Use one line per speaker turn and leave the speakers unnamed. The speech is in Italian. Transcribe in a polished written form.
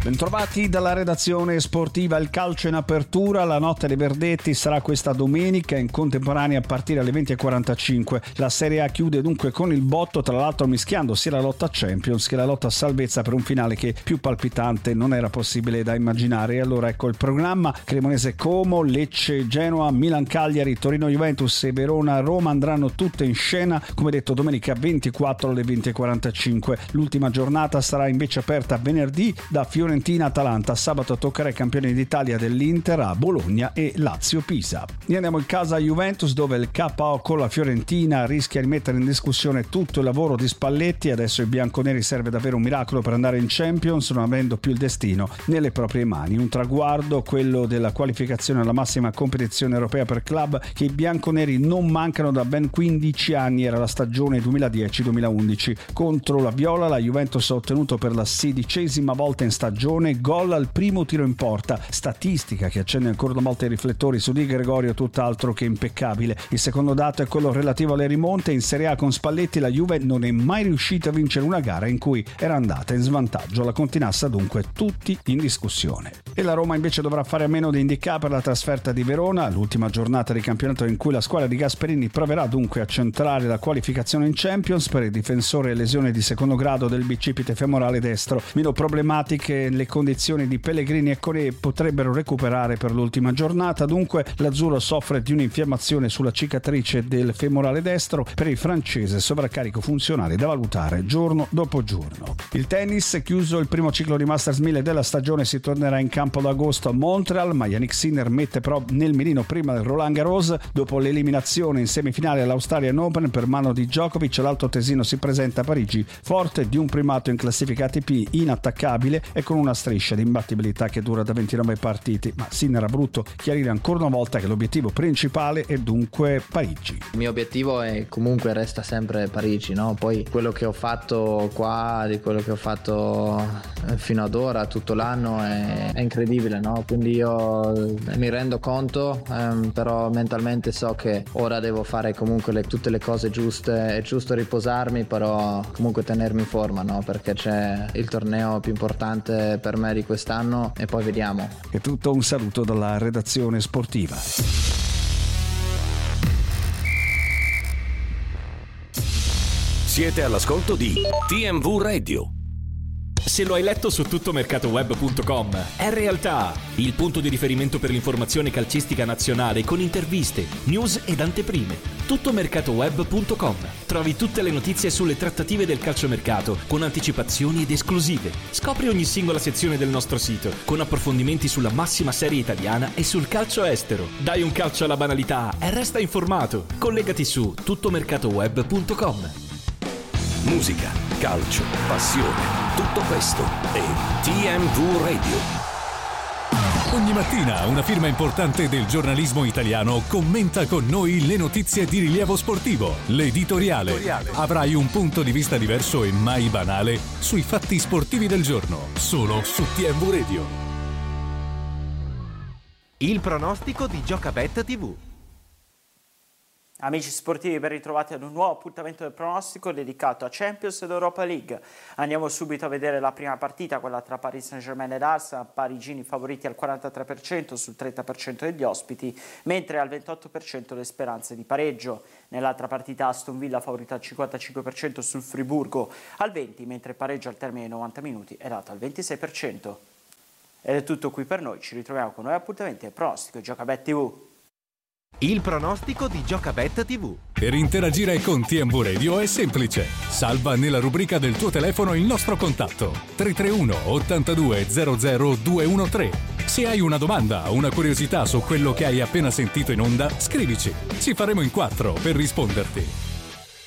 Bentrovati dalla redazione sportiva. Il calcio in apertura, la notte dei verdetti sarà questa domenica in contemporanea a partire alle 20:45. La Serie A chiude dunque con il botto, tra l'altro mischiando sia la lotta Champions che la lotta a salvezza per un finale che più palpitante non era possibile da immaginare. E allora ecco il programma: Cremonese Como, Lecce Genoa, Milan Cagliari, Torino Juventus e Verona Roma andranno tutte in scena, come detto, domenica 24 alle 20:45. L'ultima giornata sarà invece aperta venerdì da Fiorentina Atalanta. Sabato toccherà ai campioni d'Italia dell'Inter a Bologna e Lazio Pisa. E andiamo in casa a Juventus, dove il KO con la Fiorentina rischia di mettere in discussione tutto il lavoro di Spalletti. Adesso ai bianconeri serve davvero un miracolo per andare in Champions, non avendo più il destino nelle proprie mani. Un traguardo, quello della qualificazione alla massima competizione europea per club, che i bianconeri non mancano da ben 15 anni. Era la stagione 2010-2011. Contro la Viola la Juventus ha ottenuto per la 16ª volta in stagione gol al primo tiro in porta, statistica che accende ancora una volta i riflettori su Di Gregorio, tutt'altro che impeccabile. Il secondo dato è quello relativo alle rimonte. In Serie A con Spalletti la Juve non è mai riuscita a vincere una gara in cui era andata in svantaggio. La continassa dunque tutti in discussione. E la Roma invece dovrà fare a meno di Ndicà per la trasferta di Verona, l'ultima giornata di campionato in cui la squadra di Gasperini proverà dunque a centrare la qualificazione in Champions. Per il difensore lesione di secondo grado del bicipite femorale destro. Meno problematiche le condizioni di Pellegrini e Coré, potrebbero recuperare per l'ultima giornata. Dunque l'azzurro soffre di un'infiammazione sulla cicatrice del femorale destro. Per il francese sovraccarico funzionale da valutare giorno dopo giorno. Il tennis, chiuso il primo ciclo di Masters 1000 della stagione, si tornerà in campo ad agosto a Montreal, ma Jannik Sinner mette però nel mirino prima del Roland Garros. Dopo l'eliminazione in semifinale all'Australian Open per mano di Djokovic, l'alto tesino si presenta a Parigi forte di un primato in classifica ATP inattaccabile e con una striscia di imbattibilità che dura da 29 partiti. Ma Sinner ha voluto chiarire ancora una volta che l'obiettivo principale è dunque Parigi.
Il mio obiettivo è comunque resta sempre Parigi, no? Poi quello che ho fatto qua, di quello che ho fatto fino ad ora, tutto l'anno è incredibile, no? Quindi io mi rendo conto, però mentalmente so che ora devo fare comunque tutte le cose giuste. È giusto riposarmi, però comunque tenermi in forma, no? Perché c'è il torneo più importante per me di quest'anno e poi vediamo.
È tutto, un saluto dalla redazione sportiva.
Siete all'ascolto di TMV Radio.
Se lo hai letto su tuttomercatoweb.com, è realtà, il punto di riferimento per l'informazione calcistica nazionale con interviste, news ed anteprime. Tuttomercatoweb.com. Trovi tutte le notizie sulle trattative del calciomercato con anticipazioni ed esclusive. Scopri ogni singola sezione del nostro sito con approfondimenti sulla massima serie italiana e sul calcio estero. Dai un calcio alla banalità e resta informato. Collegati su tuttomercatoweb.com.
Musica, calcio, passione. Tutto questo è TMV Radio.
Ogni mattina una firma importante del giornalismo italiano commenta con noi le notizie di rilievo sportivo. L'editoriale. Avrai un punto di vista diverso e mai banale sui fatti sportivi del giorno, solo su TMV Radio.
Il pronostico di Giocabet TV.
Amici sportivi, ben ritrovati ad un nuovo appuntamento del pronostico dedicato a Champions ed Europa League. Andiamo subito a vedere la prima partita, quella tra Paris Saint-Germain ed Arsenal. Parigini favoriti al 43% sul 30% degli ospiti, mentre al 28% le speranze di pareggio. Nell'altra partita Aston Villa favorita al 55% sul Friburgo al 20%, mentre il pareggio al termine dei 90 minuti è dato al 26%. Ed è tutto qui per noi, ci ritroviamo con nuovi appuntamenti del pronostico Giocabet TV.
Il pronostico di Giocabet TV.
Per interagire con TMV Radio è semplice. Salva nella rubrica del tuo telefono il nostro contatto 331 82 00 213. Se hai una domanda o una curiosità su quello che hai appena sentito in onda, scrivici. Ci faremo in 4 per risponderti.